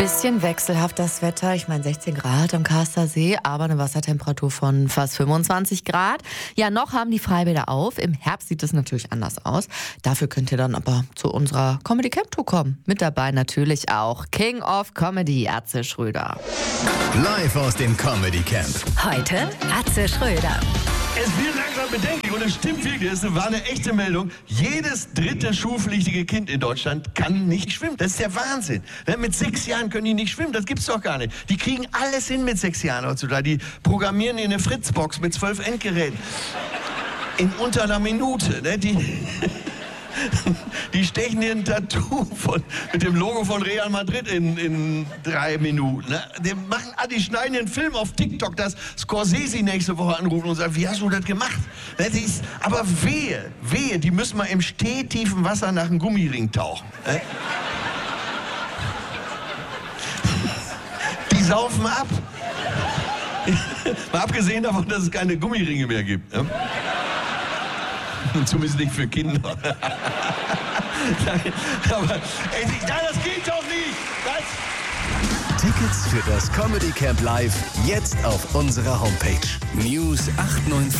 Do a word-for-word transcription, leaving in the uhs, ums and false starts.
Bisschen wechselhaft das Wetter. Ich meine sechzehn Grad am Kaster See, aber eine Wassertemperatur von fast fünfundzwanzig Grad. Ja, noch haben die Freibäder auf. Im Herbst sieht es natürlich anders aus. Dafür könnt ihr dann aber zu unserer Comedy Camp Tour kommen. Mit dabei natürlich auch King of Comedy, Atze Schröder. Live aus dem Comedy Camp. Heute Atze Schröder. Es wird langsam bedenklich und es stimmt wirklich, das war eine echte Meldung. Jedes dritte schulpflichtige Kind in Deutschland kann nicht schwimmen. Das ist der Wahnsinn. Mit sechs Jahren können die nicht schwimmen, das gibt's doch gar nicht. Die kriegen alles hin mit sechs Jahren heutzutage. Die programmieren in eine Fritzbox mit zwölf Endgeräten. In unter einer Minute. Ne? Die, die stechen dir ein Tattoo von, mit dem Logo von Real Madrid in, in drei Minuten. Ne? Die, machen, die schneiden den Film auf TikTok, dass Scorsese nächste Woche anrufen und sagt, wie hast du das gemacht? Ne? Das ist, aber wehe, wehe, die müssen mal im stehtiefen Wasser nach einem Gummiring tauchen. Ne? Die saufen ab. Mal abgesehen davon, dass es keine Gummiringe mehr gibt. Ne? Zumindest nicht für Kinder. Nein, aber ey, nein, das geht doch nicht. Das Tickets für das Comedy Camp Live jetzt auf unserer Homepage news acht neun vier.